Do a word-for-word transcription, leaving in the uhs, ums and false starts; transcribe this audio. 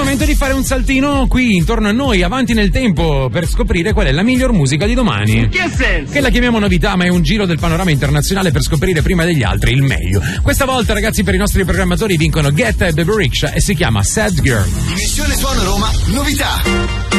momento di fare un saltino qui intorno a noi, avanti nel tempo, per scoprire qual è la miglior musica di domani. Che senso? Che la chiamiamo novità, ma è un giro del panorama internazionale per scoprire prima degli altri il meglio. Questa volta, ragazzi, per i nostri programmatori vincono Guetta e Bebe Rexha e si chiama Sad Girl. Dimensione Suono Roma, novità.